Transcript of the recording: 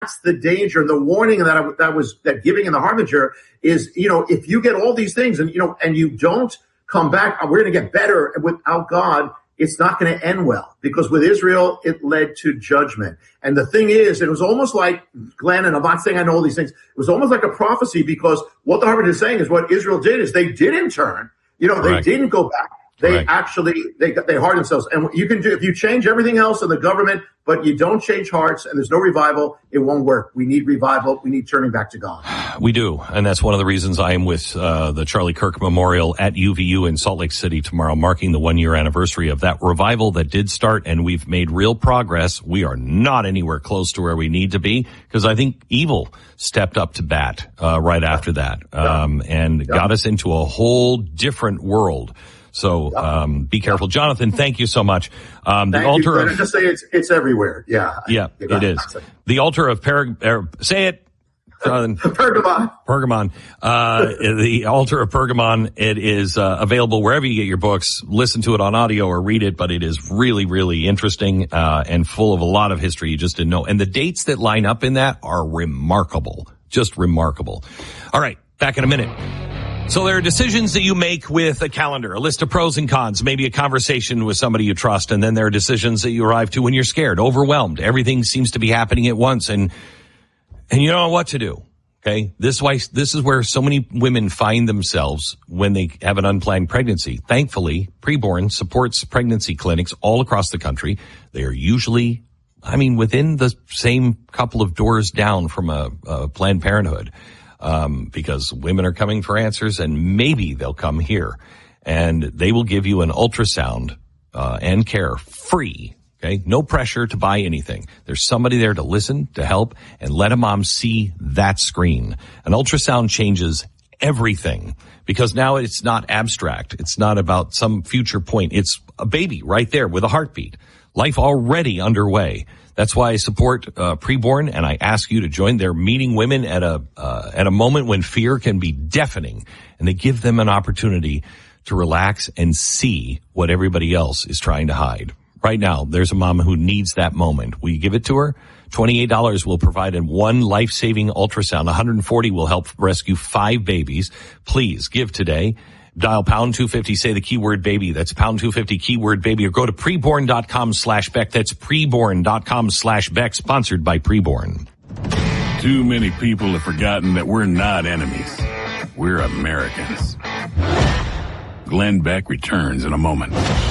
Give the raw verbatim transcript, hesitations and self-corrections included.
that's the danger. The warning that I, that was that giving in the Harbinger is, you know, if you get all these things and, you know, and you don't come back, we're going to get better. Without God, it's not going to end well, because with Israel, it led to judgment. And the thing is, it was almost like, Glenn, and I'm not saying I know all these things, it was almost like a prophecy, because what the Harbinger is saying is what Israel did is they didn't turn. You know, Correct. They didn't go back. They Right. actually, they they harden themselves. And you can do, if you change everything else in the government, but you don't change hearts and there's no revival, it won't work. We need revival. We need turning back to God. We do. And that's one of the reasons I am with uh, the Charlie Kirk Memorial at U V U in Salt Lake City tomorrow, marking the one year anniversary of that revival that did start, and we've made real progress. We are not anywhere close to where we need to be, because I think evil stepped up to bat uh, right after that um, and Yeah. got us into a whole different world. So um, be careful. Jonathan, thank you so much. Um, the Thank altar you. of Just say it's it's everywhere. Yeah. yeah, it is. The altar of Perg. Er, say it. Jonathan. Pergamon. Pergamon. Uh, the altar of Pergamon. It is uh, available wherever you get your books. Listen to it on audio or read it, but it is really, really interesting uh, and full of a lot of history you just didn't know. And the dates that line up in that are remarkable, just remarkable. All right, back in a minute. So there are decisions that you make with a calendar, a list of pros and cons, maybe a conversation with somebody you trust, and then there are decisions that you arrive to when you're scared, overwhelmed. Everything seems to be happening at once, and and you don't know what to do. Okay, this why this is where so many women find themselves when they have an unplanned pregnancy. Thankfully, Preborn supports pregnancy clinics all across the country. They are usually, I mean, within the same couple of doors down from a, a Planned Parenthood. Um, because women are coming for answers, and maybe they'll come here, and they will give you an ultrasound, uh, and care free. Okay. No pressure to buy anything. There's somebody there to listen, to help, and let a mom see that screen. An ultrasound changes everything, because now it's not abstract. It's not about some future point. It's a baby right there with a heartbeat. Life already underway. That's why I support uh, Preborn, and I ask you to join. They're meeting women at a uh, at a moment when fear can be deafening, and they give them an opportunity to relax and see what everybody else is trying to hide. Right now, there's a mom who needs that moment. Will you give it to her? twenty-eight dollars will provide in one life-saving ultrasound. one hundred forty dollars will help rescue five babies. Please give today. Dial pound two fifty, say the keyword baby. That's pound two fifty, keyword baby, or go to preborn.com slash Beck. That's preborn.com slash Beck, sponsored by Preborn. Too many people have forgotten that we're not enemies. We're Americans. Glenn Beck returns in a moment.